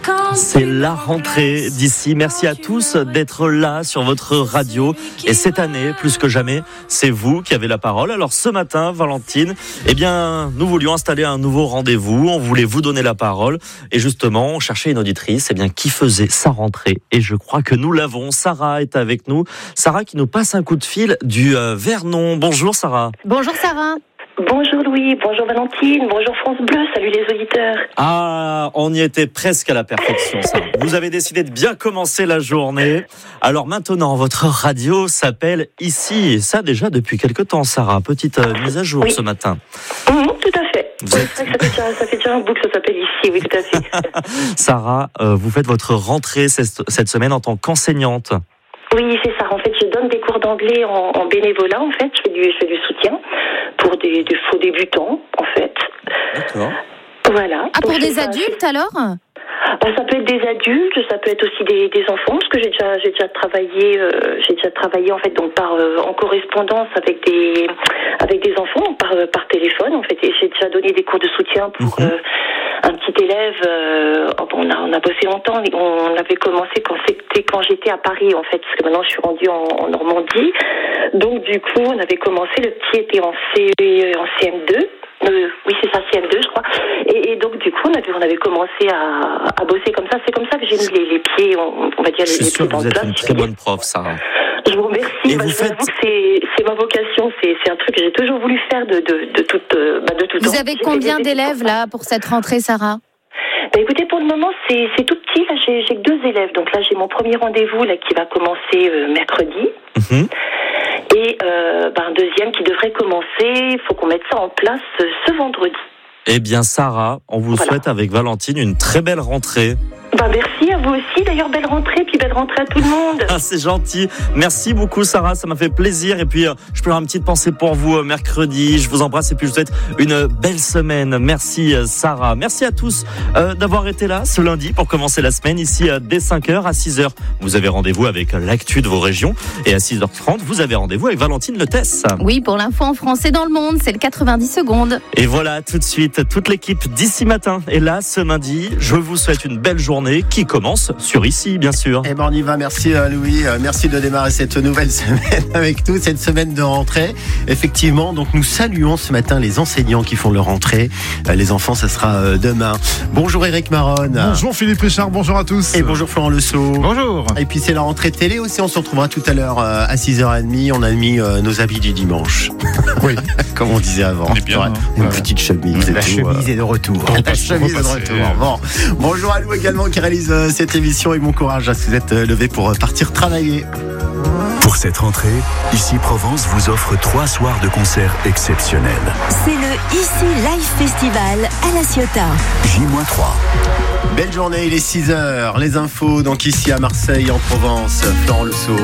C'est la rentrée d'ici. Merci à tous d'être là sur votre radio. Et cette année, plus que jamais, c'est vous qui avez la parole. Alors ce matin, Valentine, nous voulions installer un nouveau rendez-vous. On voulait vous donner la parole. Et justement, on cherchait une auditrice qui faisait sa rentrée. Et je crois que nous l'avons. Sarah est avec nous. Sarah qui nous passe un coup de fil du Vernon. Bonjour Sarah. Bonjour Sarah. Bonjour Louis, bonjour Valentine, bonjour France Bleu, salut les auditeurs. Ah, on y était presque à la perfection, ça. Vous avez décidé de bien commencer la journée. Alors maintenant, votre radio s'appelle Ici, et ça déjà depuis quelque temps, Sarah. Petite mise à jour ce matin. Tout à fait. Ça fait déjà un bout que ça s'appelle Ici, oui, tout à fait. Sarah, vous faites votre rentrée cette semaine en tant qu'enseignante. Oui, c'est ça. En fait, je donne des cours d'anglais en bénévolat, en fait. Je fais du soutien pour des faux débutants, en fait. D'accord. Voilà. Ah, pour des adultes, alors ? Ça peut être des adultes, ça peut être aussi des enfants, parce que j'ai déjà travaillé en fait donc en correspondance avec des enfants par téléphone en fait, et j'ai déjà donné des cours de soutien pour un petit élève. On a bossé longtemps, on avait commencé quand j'étais à Paris en fait, parce que maintenant je suis rendue en Normandie. Donc du coup on avait commencé, le petit était en CM2. Oui, c'est ça, CM2, je crois. Et donc, du coup, on avait commencé à bosser comme ça. C'est comme ça que j'ai mis les pieds, on va dire, les pieds dans le plat. Je suis sûr que vous êtes une très bonne prof, Sarah. Je vous remercie. Je vous avoue que c'est ma vocation. C'est un truc que j'ai toujours voulu faire de tout temps. Vous avez combien d'élèves, là, pour cette rentrée, Sarah ? Écoutez, pour le moment, c'est tout petit. Là, j'ai que 2 élèves. Donc là, j'ai mon premier rendez-vous là qui va commencer mercredi. Et un deuxième qui devrait commencer. Il faut qu'on mette ça en place ce vendredi. Eh bien, Sarah, on vous souhaite avec Valentine une très belle rentrée. Merci à vous aussi. D'ailleurs, belle rentrée, puis belle rentrée à tout le monde. Ah, c'est gentil. Merci beaucoup, Sarah. Ça m'a fait plaisir. Et puis, je peux avoir une petite pensée pour vous mercredi. Je vous embrasse et puis je vous souhaite une belle semaine. Merci, Sarah. Merci à tous d'avoir été là ce lundi pour commencer la semaine ici dès 5h à 6h. Vous avez rendez-vous avec l'actu de vos régions. Et à 6h30, vous avez rendez-vous avec Valentine Letesse. Oui, pour l'info en français dans le monde, c'est le 90 secondes. Et voilà, tout de suite, toute l'équipe d'ici matin est là ce lundi. Je vous souhaite une belle journée qui commence sur Ici, bien sûr. Eh ben on y va, merci Louis, merci de démarrer cette nouvelle semaine avec nous, cette semaine de rentrée. Effectivement, donc nous saluons ce matin les enseignants qui font leur rentrée. Les enfants, ça sera demain. Bonjour Eric Maron. Bonjour Philippe Richard, bonjour à tous. Et bonjour Florent Lesault. Bonjour. Et puis c'est la rentrée télé aussi, on se retrouvera tout à l'heure à 6h30. On a mis nos habits du dimanche. Oui. Comme on disait avant. On est bien, une petite chemise. La chemise est de retour. La chemise est de retour. Bon. Bonjour à nous également qui réalise cette émission et bon courage à ce que vous êtes levés pour partir travailler. Pour cette rentrée, Ici Provence vous offre 3 soirs de concerts exceptionnels. C'est le Ici Live Festival à La Ciotat. J-3. Belle journée, il est 6h. Les infos, donc ici à Marseille, en Provence. Florent Lesault.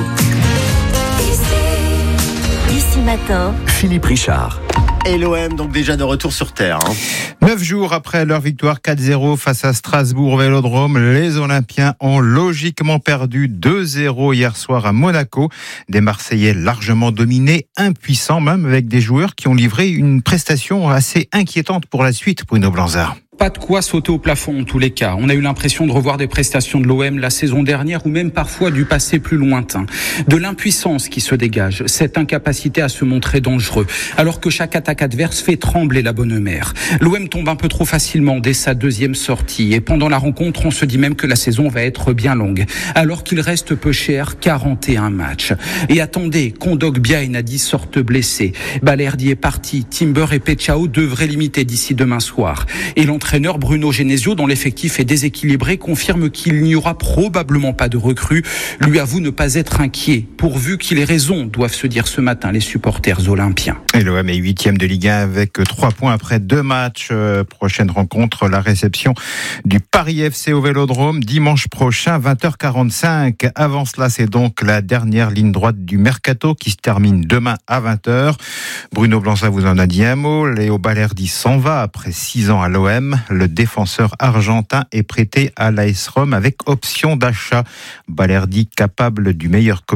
Ici matin, Philippe Richard. Et l'OM, donc déjà de retour sur terre. 9 jours après leur victoire 4-0 face à Strasbourg au Vélodrome, les Olympiens ont logiquement perdu 2-0 hier soir à Monaco. Des Marseillais largement dominés, impuissants même, avec des joueurs qui ont livré une prestation assez inquiétante pour la suite, Bruno Blanzard. Pas de quoi sauter au plafond en tous les cas. On a eu l'impression de revoir des prestations de l'OM la saison dernière ou même parfois du passé plus lointain. De l'impuissance qui se dégage, cette incapacité à se montrer dangereux, alors que chaque attaque adverse fait trembler la bonne mère. L'OM tombe un peu trop facilement dès sa 2e sortie et pendant la rencontre, on se dit même que la saison va être bien longue, alors qu'il reste peu cher, 41 matchs. Et attendez, Kondogbia et Nadi sortent blessés. Balerdi est parti, Timber et Pechao devraient limiter d'ici demain soir. Et l'entraîneur Bruno Genesio, dont l'effectif est déséquilibré, confirme qu'il n'y aura probablement pas de recrues. Lui avoue ne pas être inquiet, pourvu qu'il ait raison, doivent se dire ce matin les supporters olympiens. Et l'OM est 8e de Ligue 1 avec 3 points après 2 matchs. Prochaine rencontre, la réception du Paris FC au Vélodrome dimanche prochain, 20h45. Avant cela, c'est donc la dernière ligne droite du Mercato qui se termine demain à 20h. Bruno Blanzard vous en a dit un mot. Léo Balerdi s'en va après 6 ans à l'OM. Le défenseur argentin est prêté à l'AS Rome avec option d'achat. Balerdi capable du meilleur